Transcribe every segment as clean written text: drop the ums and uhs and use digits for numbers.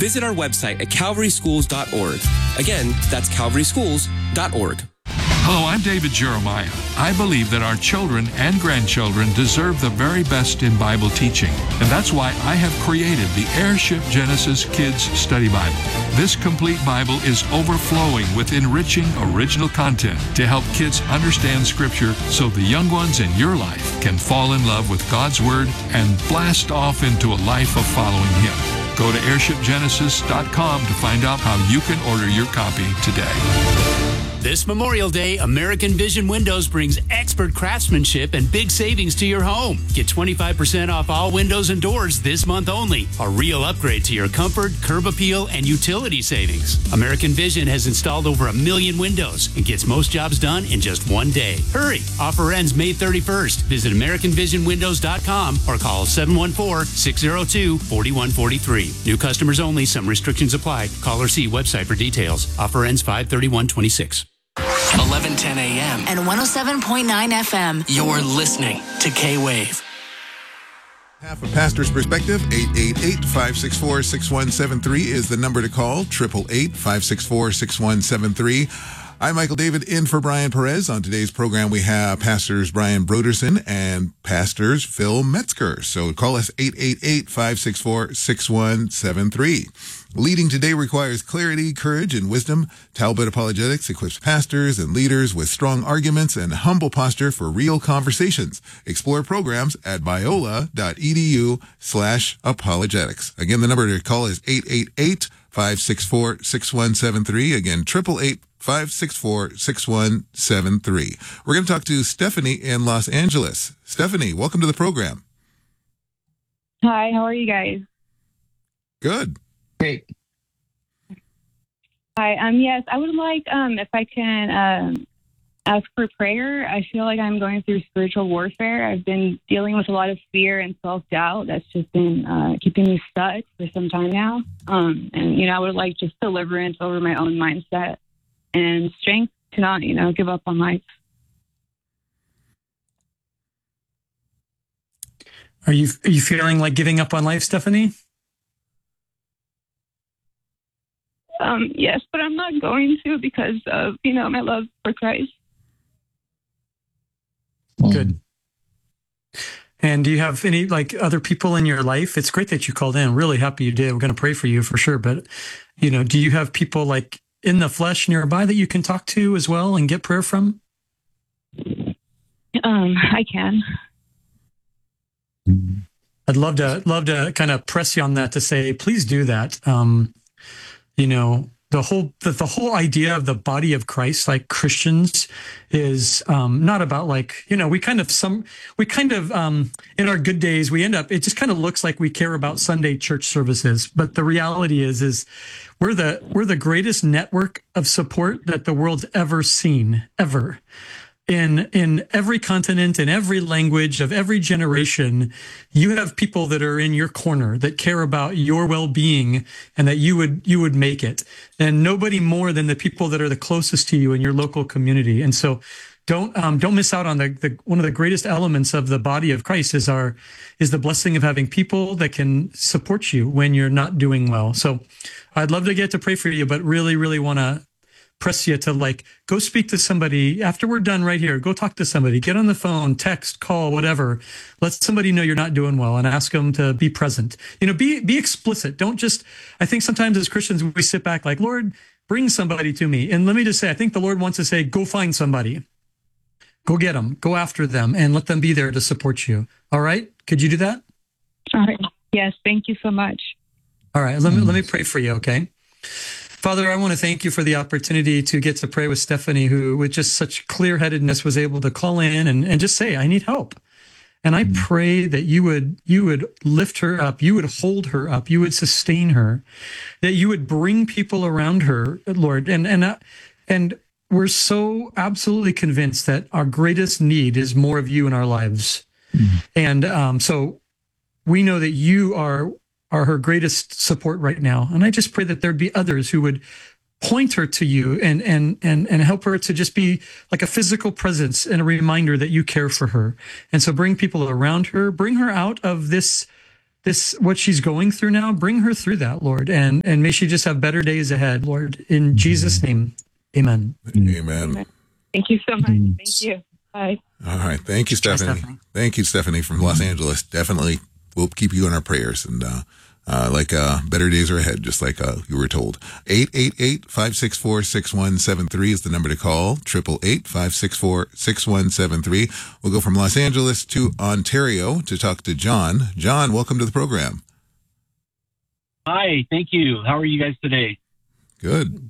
Visit our website at calvaryschools.org. Again, that's calvaryschools.org. Hello, I'm David Jeremiah. I believe that our children and grandchildren deserve the very best in Bible teaching, and that's why I have created the Airship Genesis Kids Study Bible. This complete Bible is overflowing with enriching original content to help kids understand Scripture so the young ones in your life can fall in love with God's Word and blast off into a life of following Him. Go to airshipgenesis.com to find out how you can order your copy today. This Memorial Day, American Vision Windows brings expert craftsmanship and big savings to your home. Get 25% off all windows and doors this month only. A real upgrade to your comfort, curb appeal, and utility savings. American Vision has installed over 1 million windows and gets most jobs done in just one day. Hurry! Offer ends May 31st. Visit AmericanVisionWindows.com or call 714-602-4143. New customers only. Some restrictions apply. Call or see website for details. Offer ends 5/31/26. 11:10 a.m. and 107.9 FM. You're listening to K-Wave. Half a pastor's perspective, 888-564-6173 is the number to call, 888-564-6173. I'm Michael David, in for Brian Perez. On today's program, we have Pastors Brian Broderson and Pastors Phil Metzger. So call us 888-564-6173. Leading today requires clarity, courage, and wisdom. Talbot Apologetics equips pastors and leaders with strong arguments and humble posture for real conversations. Explore programs at biola.edu/apologetics. Again, the number to call is 888-564-6173. Again, 888-564-6173. We're going to talk to Stephanie in Los Angeles. Stephanie, welcome to the program. Hi, how are you guys? Good. Great. Hi, yes, I would like, if I can ask for prayer. I feel like I'm going through spiritual warfare. I've been dealing with a lot of fear and self-doubt that's just been keeping me stuck for some time now. And, I would like just deliverance over my own mindset and strength to not, give up on life. Are you feeling like giving up on life, Stephanie? Yes, but I'm not going to because of, my love for Christ. Good. And do you have any, other people in your life? It's great that you called in. Really happy you did. We're going to pray for you for sure. But, do you have people in the flesh nearby that you can talk to as well and get prayer from? I can. I'd love to kind of press you on that to say, please do that. The whole idea of the body of Christ, like Christians, is not about we kind of in our good days we end up, it just kind of looks like we care about Sunday church services, but the reality is we're the greatest network of support that the world's ever seen, ever. In every continent, in every language of every generation, you have people that are in your corner that care about your well-being and that you would make it. And nobody more than the people that are the closest to you in your local community. And so don't miss out on the one of the greatest elements of the body of Christ is the blessing of having people that can support you when you're not doing well. So I'd love to get to pray for you, but really, really want to press you to go speak to somebody after we're done right here. Go talk to somebody, get on the phone, text, call, whatever. Let somebody know you're not doing well and ask them to be present. Be explicit. Don't just, I think sometimes as Christians, we sit back Lord, bring somebody to me. And let me just say, I think the Lord wants to say, go find somebody, go get them, go after them and let them be there to support you. All right. Could you do that? All right. Yes. Thank you so much. All right. Let me pray for you. Okay. Father, I want to thank you for the opportunity to get to pray with Stephanie, who with just such clear-headedness was able to call in and just say, I need help. And I pray that you would lift her up, you would hold her up, you would sustain her, that you would bring people around her, Lord. And we're so absolutely convinced that our greatest need is more of you in our lives. And so we know that you are her greatest support right now. And I just pray that there'd be others who would point her to you and help her to just be like a physical presence and a reminder that you care for her. And so bring people around her, bring her out of this this what she's going through now, bring her through that, Lord, and may she just have better days ahead, Lord. In Jesus' name, amen. Amen. Thank you so much. Thank you. Bye. All right. Thank you, Stephanie. Thank you, Stephanie from Los Angeles. Definitely, we'll keep you in our prayers. And better days are ahead, just like you were told. 888-564-6173 is the number to call. 888-564-6173. We'll go from Los Angeles to Ontario to talk to John. John, welcome to the program. Hi, thank you. How are you guys today? Good.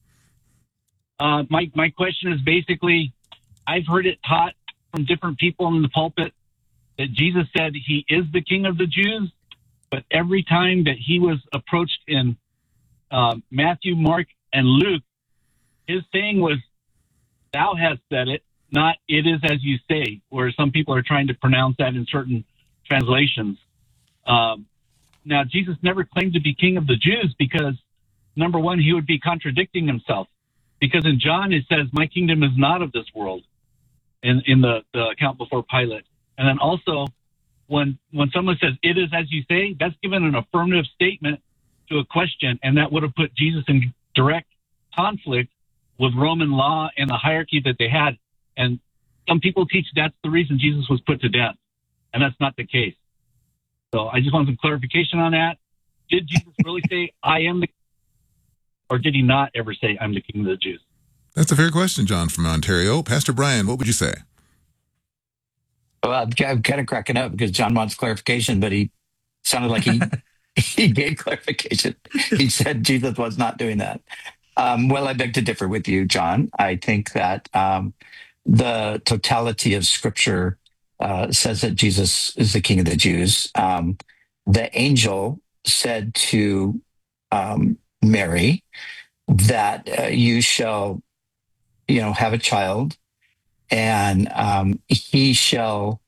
My question is basically, I've heard it taught from different people in the pulpit that Jesus said he is the King of the Jews, but every time that he was approached in Matthew, Mark, and Luke, his saying was, "Thou hast said it," not "it is as you say," where some people are trying to pronounce that in certain translations. Now, Jesus never claimed to be King of the Jews because, number one, he would be contradicting himself. Because in John, it says, "My kingdom is not of this world," in the account before Pilate. And then also, when someone says, "it is as you say," that's given an affirmative statement to a question, and that would have put Jesus in direct conflict with Roman law and the hierarchy that they had. And some people teach that's the reason Jesus was put to death, and that's not the case. So I just want some clarification on that. Did Jesus really say, "I am the," or did he not ever say, "I'm the King of the Jews"? That's a fair question, John from Ontario. Pastor Brian, what would you say? Well, I'm kind of cracking up because John wants clarification, but he sounded like he gave clarification. He said Jesus was not doing that. Well, I beg to differ with you, John. I think that the totality of Scripture says that Jesus is the King of the Jews. The angel said to Mary that you shall, have a child, and he shall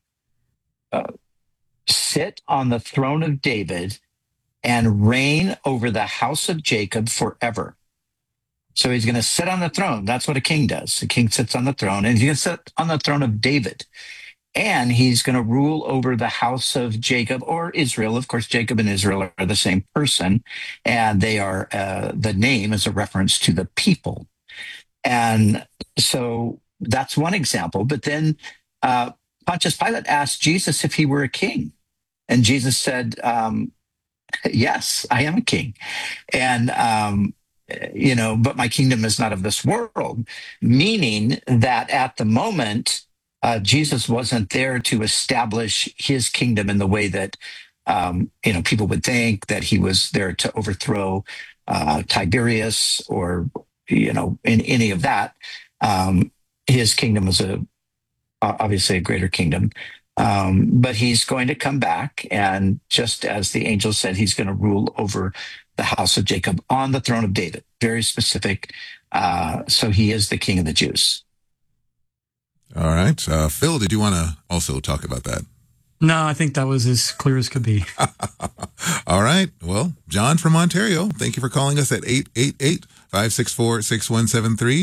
sit on the throne of David and reign over the house of Jacob forever. So he's going to sit on the throne. That's what a king does. A king sits on the throne, and he's going to sit on the throne of David. And he's going to rule over the house of Jacob, or Israel. Of course, Jacob and Israel are the same person, and they are, the name is a reference to the people. And so that's one example. But then Pontius Pilate asked Jesus if he were a king. And Jesus said, yes, I am a king. And, but my kingdom is not of this world, meaning that at the moment, Jesus wasn't there to establish his kingdom in the way that, people would think, that he was there to overthrow Tiberius or, in any of that. His kingdom was obviously a greater kingdom. But he's going to come back, and just as the angel said, he's going to rule over the house of Jacob on the throne of David. Very specific. So he is the King of the Jews. All right. Phil, did you want to also talk about that? No, I think that was as clear as could be. All right. Well, John from Ontario, thank you for calling us at 888-564-6173,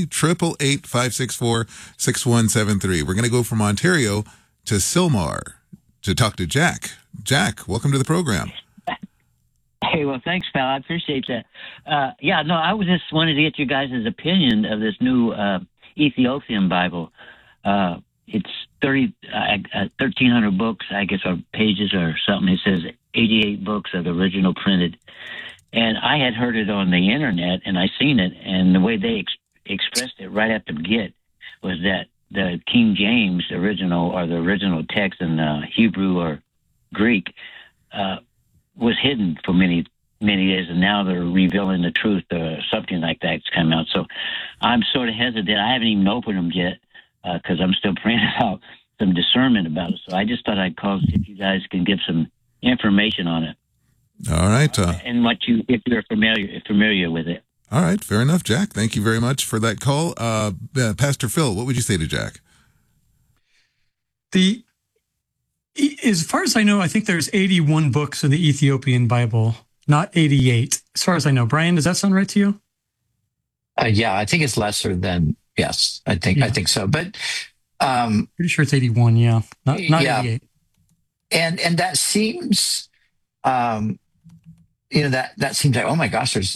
888-564-6173. We're going to go from Ontario to Sylmar to talk to Jack. Jack, welcome to the program. Hey, well, thanks, pal. I appreciate that. I was just wanted to get you guys' opinion of this new Ethiopian Bible. It's 1,300 books, I guess, or pages or something. It says 88 books are the original printed. And I had heard it on the internet, and I seen it, and the way they expressed it right at the get was that the King James original, or the original text in Hebrew or Greek, was hidden for many years, and now they're revealing the truth, or something like that's come out. So I'm sort of hesitant. I haven't even opened them yet because I'm still praying about some discernment about it. So I just thought I'd call if you guys can give some information on it. All right. And if you're familiar with it. All right. Fair enough, Jack. Thank you very much for that call. Pastor Phil, what would you say to Jack? As far as I know, I think there's 81 books in the Ethiopian Bible, not 88. As far as I know. Brian, does that sound right to you? I think it's lesser than, yes, I think so. But pretty sure it's 81. Yeah. Not 88. And that seems that seems like, oh my gosh, there's